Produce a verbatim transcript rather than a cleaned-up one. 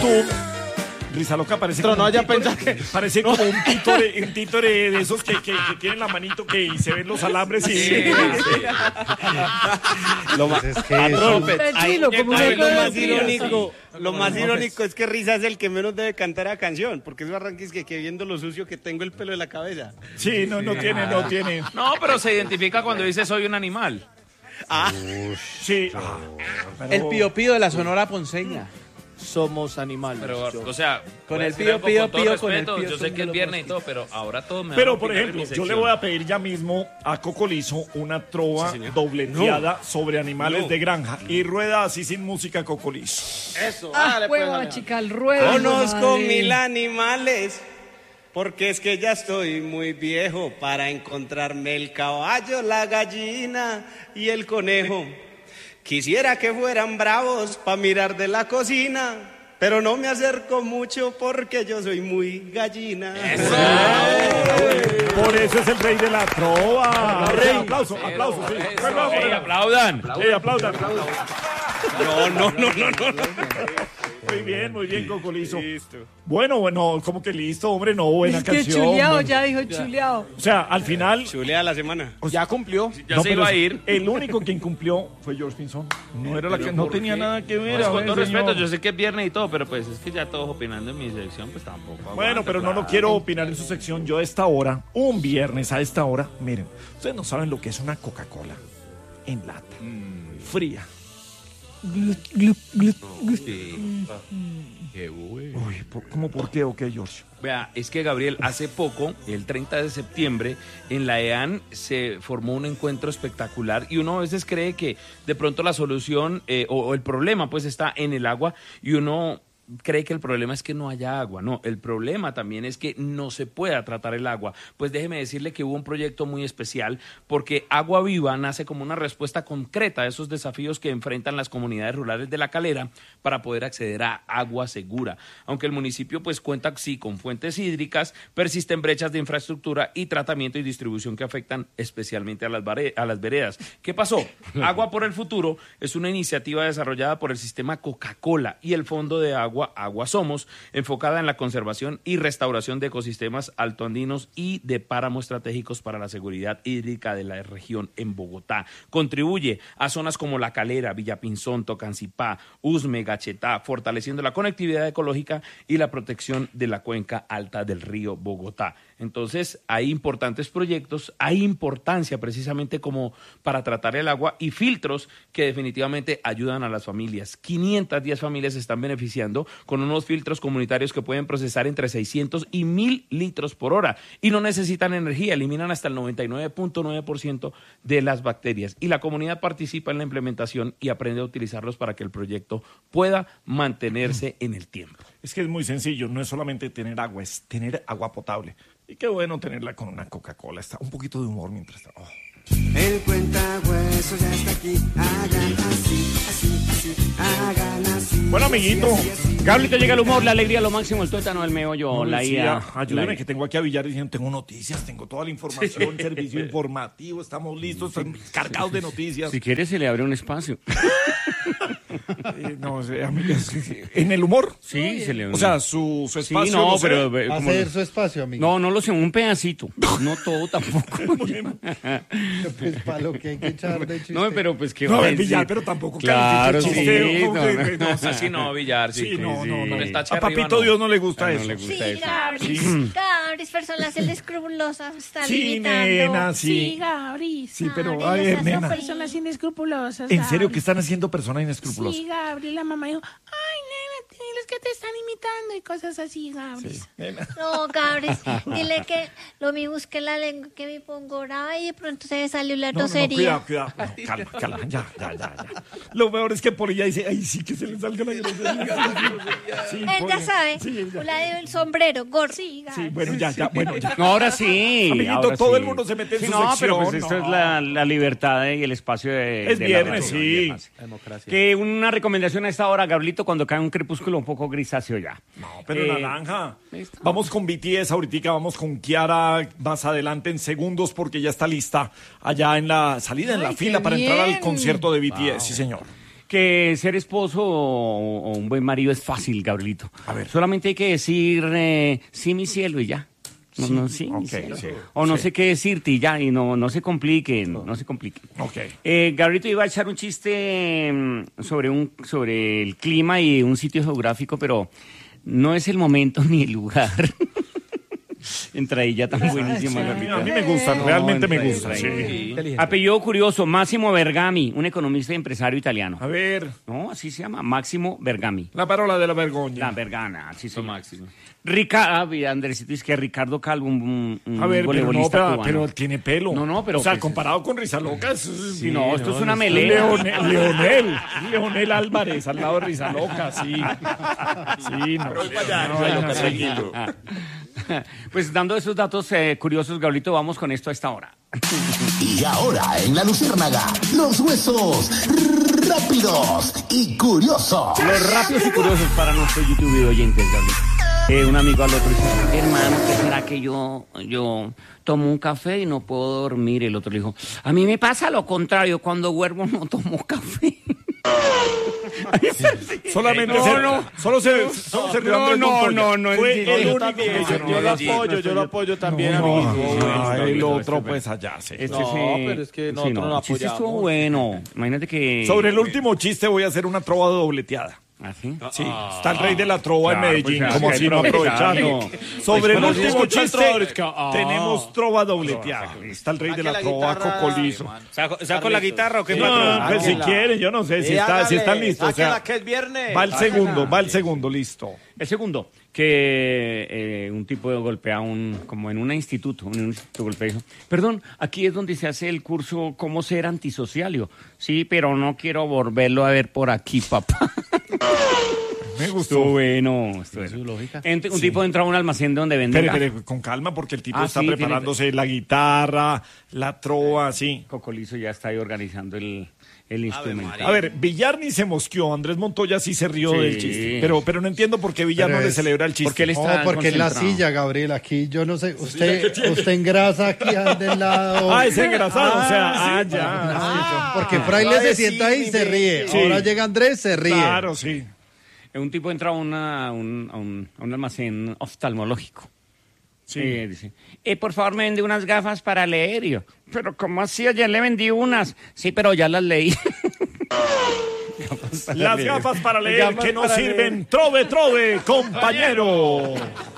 YouTube. Risa Loca parece Pero como no un haya títore, pensado que... parece como un títore, un títore de esos que, que, que tienen la manito que y se ven los alambres y... Sí, sí. Lo más, Es que Patrón, eso- ahí- Tranquilo, como ahí se lo puede más decir. irónico, lo más irónico es que Risa es el que menos debe cantar a canción, porque eso arranque es que, que viendo lo sucio que tengo el pelo de la cabeza. Sí, no, no tiene, no tiene. No, pero se identifica cuando dice soy un animal. Sí. Ah, pero- El pío pío de la Sonora Ponceña. Somos animales. Pero, Yo- o sea, Con voy a el decir pío, algo pío, con todo pío, con el respeto, pío yo sé son que es los viernes y mosquitos. todo, pero ahora todos me Pero, van a por opinar de ejemplo, mi yo le sección. voy a pedir ya mismo a Coco Lizo una trova dobleteada sobre animales No. de granja y rueda así sin música Coco Lizo. Eso, Ah, dale, pues, huevo, dale. chica, el ruedo. Conozco madre. mil animales, porque es que ya estoy muy viejo para encontrarme el caballo, la gallina y el conejo. Quisiera que fueran bravos para mirar de la cocina, pero no me acerco mucho porque yo soy muy gallina. Por eso es el rey de la trova. Rey. Aplauso, aplauso, sí. Eso. Bueno, vamos, Ey, bueno. aplaudan. Ey, aplaudan. No, no, no, no, no. no. Muy bien, muy bien, Coco Lizo. Bueno, bueno, como que listo, hombre, no, buena Es que canción. chuleado, bueno. ya dijo chuleado. O sea, al final... Chulea la semana. Ya cumplió. Ya no, se pero iba a es- ir. El único quien cumplió fue George Pinzón. No era la que no ¿por tenía qué? nada que ver. Pues a con ver, todo señor. respeto, yo sé que es viernes y todo, pero pues es que ya todos opinando en mi sección, pues tampoco. Bueno, aguanta, pero no lo claro. quiero opinar en su sección. Yo a esta hora, un viernes a esta hora, miren, ustedes no saben lo que es una Coca-Cola en lata, fría. Glut, glut, glut, glut. Sí. Qué bueno. Uy, ¿por- ¿cómo por qué o qué, George? Vea, es que Gabriel, hace poco, el treinta de septiembre, en la E A N se formó un encuentro espectacular y uno a veces cree que de pronto la solución eh, o, o el problema pues está en el agua y uno cree que el problema es que no haya agua. No, el problema también es que no se pueda tratar el agua. Pues déjeme decirle que hubo un proyecto muy especial porque Agua Viva nace como una respuesta concreta a esos desafíos que enfrentan las comunidades rurales de La Calera para poder acceder a agua segura. Aunque el municipio pues cuenta sí con fuentes hídricas, persisten brechas de infraestructura y tratamiento y distribución que afectan especialmente a las, bare- a las veredas. ¿Qué pasó? Agua por el Futuro es una iniciativa desarrollada por el sistema Coca-Cola y el Fondo de Agua Agua Somos, enfocada en la conservación y restauración de ecosistemas altoandinos y de páramos estratégicos para la seguridad hídrica de la región en Bogotá. Contribuye a zonas como La Calera, Villapinzón, Tocancipá, Usme, Gachetá, fortaleciendo la conectividad ecológica y la protección de la cuenca alta del río Bogotá. Entonces, hay importantes proyectos, hay importancia precisamente como para tratar el agua y filtros que definitivamente ayudan a las familias. quinientas diez familias se están beneficiando con unos filtros comunitarios que pueden procesar entre seiscientos y mil litros por hora y no necesitan energía, eliminan hasta el noventa y nueve punto nueve por ciento de las bacterias y la comunidad participa en la implementación y aprende a utilizarlos para que el proyecto pueda mantenerse en el tiempo. Es que es muy sencillo, no es solamente tener agua, es tener agua potable. Y qué bueno tenerla con una Coca-Cola. Está un poquito de humor mientras... Oh. El cuentahuesos ya está aquí. Hagan así, así, así. Hagan así. Bueno, amiguito. Gabrielito, llega el humor, la alegría, lo máximo, el tuétano, el meollo, No, la decía, ida. ayúdeme la- que tengo aquí a Villar diciendo, tengo noticias, tengo toda la información, servicio informativo, estamos listos, estamos cargados de noticias. Si quiere, se le abre un espacio. Eh, no, o sea, amigas, en el humor. Sí, se le O sea, su, su Sí, espacio. no, sé. pero. eh, como- Hacer su espacio, amigo. No, no lo sé, un pedacito. No todo tampoco. Pues para lo que hay que echar de chiste. No, pero pues que. No, va a el decir? Villar, pero tampoco Claro, califique sí. chiste, no, como no. que- no, o sea, Así no, Villar, sí. Sí, no, no, no. Con el tache A arriba, Papito no. Dios no le gusta Ah, no eso. le gusta Sí, eso. Gabris, Gabris, personas inescrupulosas, está Sí, limitando. nena, sí. Sí, Gabris. Sí, pero, Gabri, ay, esas nena. son Personas inescrupulosas. ¿En serio Gabri. que están haciendo personas inescrupulosas? Sí, Gabriel, la mamá dijo, ay, nena, diles que te están imitando y cosas así, Gabriel. Sí, nena. No, Gabris, dile que lo me busque la lengua, que me pongo brava y de pronto se me salió la No, no, no, tosería. cuidado, cuidado. No, calma, calma, ya, ya, ya, ya. Lo peor es que por ella dice, ay, sí, que se le salga la grosería. Sí, Él por- ya sabe, Sí, ya. la del sombrero, gordo. Sí, Sí, Gabriel. bueno, ya, ya, bueno, ya. No, ahora sí. Amiguito, ahora todo sí. el mundo se mete en Sí, su no, pero pues sección, esto no. es la, la libertad y el espacio de. Es de la viernes, radio, sí. viernes. Que una recomendación a esta hora, Gabrielito, cuando cae un crepúsculo un poco grisáceo ya. No, pero Eh, naranja. listo. Vamos con B T S ahorita, vamos con Kiara más adelante en segundos porque ya está lista allá en la salida, en la Ay, fila qué para entrar al bien. concierto de B T S, sí señor. que ser esposo o, o un buen marido es fácil, Gabrielito. A ver. Solamente hay que decir, eh, sí, mi cielo, y ya. No, no, sí, mi Ok, cielo. sí, O no sí. sé qué decirte y ya, y no, no se compliquen, no, no se compliquen. Ok. Eh, Gabrielito iba a echar un chiste mm, sobre, un, sobre el clima y un sitio geográfico, pero no es el momento ni el lugar. Entradilla tan buenísima. A mí, Gabrielito. a mí me gustan, No, realmente me entra- gustan. entra- Sí. Inteligente. Apellido curioso, Máximo Bergami, un economista y empresario italiano. A ver, No, así se llama, Máximo Bergami. la parola de la vergogna. La Vergana, así se llama. Máximo. Ricardo, Andresito, es que Ricardo Calvo, un, un A ver, pero no, voleibolista pero, cubano. pero tiene pelo. No, no, pero O sea, pues- comparado con Rizaloca, es... Sí, no, esto es una melena. Leonel, Leonel, Leonel Álvarez, al lado de Rizaloca, sí. Sí, no. no, no, tranquilo. Pues dando esos datos eh, curiosos, Gabrielito, vamos con esto a esta hora. Y ahora en la Luciérnaga, los huesos rápidos y curiosos. Los rápidos y curiosos para nuestros YouTube oyentes, Gabrielito. Eh, un amigo al otro dice, hermano, ¿qué será que yo, yo tomo un café y no puedo dormir? El otro le dijo, a mí me pasa lo contrario, cuando duermo no tomo café. Solamente No, se, no. solo se, solo se rió No, Andrés no, Montoya. no, no, Fue sí, el no, yo único también, que se yo, rió. lo sí, apoyo, no, yo lo apoyo también, No, amiguito. ah, el no, otro este- pues allá, sí. Este No, sí- pero es que sí, nosotros no el chiste estuvo apoyamos. bueno. Imagínate que... Sobre el último chiste voy a hacer una trova dobleteada. ¿Ah, sí? Sí, está el rey de la trova Claro, en Medellín, pues, como hay así que no aprovecharlo. aprovecharlo. Sobre el Pues, pero si último escucha el chiste, trova, es que, ah. tenemos trova dobleteada. Está el rey de Saque la la trova, guitarra, Cocolizo. ¿Saco, saco la guitarra o qué, No, patrón? pues si Sáquela. quieren, yo no sé si, Eh, está, si hágale, están listos. O sea, sáquela, que es viernes. va el Sáquela. segundo, va el segundo, listo. El segundo, que eh, un tipo golpea un, como en un instituto, en un instituto golpea y dijo, perdón, aquí es donde se hace el curso Cómo ser antisocialio. Sí, pero no quiero volverlo a ver por aquí, papá. Me Estuvo gustó. bueno. estuvo bueno. Ent- un tipo entra a un almacén donde vende Pero, gafas. pero con calma, porque el tipo Ah, está sí, tiene- preparándose la guitarra, la trova, sí. Cocolizo ya está ahí organizando el, el instrumento. A ver, Villar ni se mosqueó, Andrés Montoya sí se rió Sí. del chiste. Pero, pero no entiendo por qué Villar Pero no le es- celebra el chiste. porque él No, está porque es la concentrado. silla, Gabriel. Aquí yo no sé. Usted, usted engrasa aquí del lado. Ah, es engrasado, o sea, ah, Ah, ya. porque Fraile se sienta ahí y se ríe. Sí. Ahora llega Andrés, se ríe. Claro, sí. Un tipo entra a, una, un, a, un, a un almacén oftalmológico. Sí. Eh, dice, eh, por favor, me vende unas gafas para leer. Y yo, pero ¿cómo así? Ayer le vendí unas. Sí, pero ya las leí. Las gafas para leer Gafas que nos para sirven. Trove, trove, compañero.